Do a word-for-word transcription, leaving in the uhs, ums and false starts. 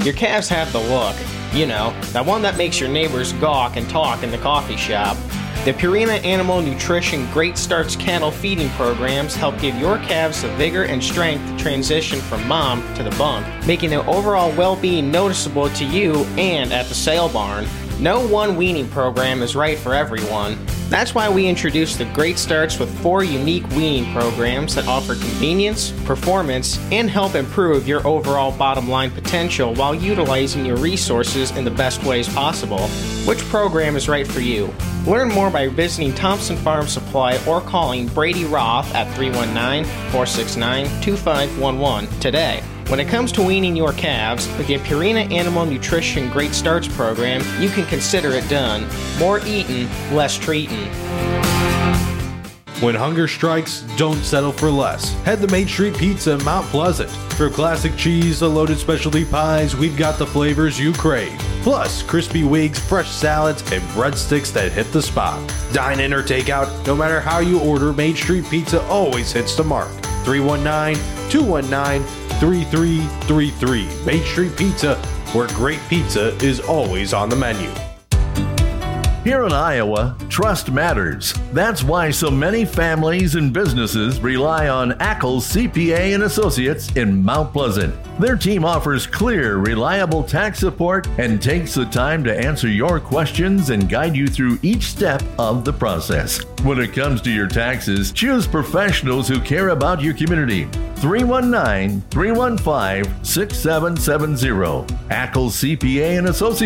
Your calves have the look. You know, that one that makes your neighbors gawk and talk in the coffee shop. The Purina Animal Nutrition Great Starts cattle feeding programs help give your calves the vigor and strength to transition from mom to the bunk, making their overall well-being noticeable to you and at the sale barn. No one weaning program is right for everyone. That's why we introduced the Great Starts with four unique weaning programs that offer convenience, performance, and help improve your overall bottom line potential while utilizing your resources in the best ways possible. Which program is right for you? Learn more by visiting Thompson Farm Supply or calling Brady Roth at three one nine, four six nine, two five one one today. When it comes to weaning your calves, with the Purina Animal Nutrition Great Starts program, you can consider it done. More eatin', less treatin'. When hunger strikes, don't settle for less. Head to Main Street Pizza in Mount Pleasant. For classic cheese to loaded specialty pies, we've got the flavors you crave. Plus, crispy wigs, fresh salads, and breadsticks that hit the spot. Dine in or take out, no matter how you order, Main Street Pizza always hits the mark. three one nine, two one nine, three three three three. Main Street Pizza, where great pizza is always on the menu. Here in Iowa, trust matters. That's why so many families and businesses rely on Ackles C P A and Associates in Mount Pleasant. Their team offers clear, reliable tax support and takes the time to answer your questions and guide you through each step of the process. When it comes to your taxes, choose professionals who care about your community. three one nine, three one five, six seven seven zero. Ackles C P A and Associates.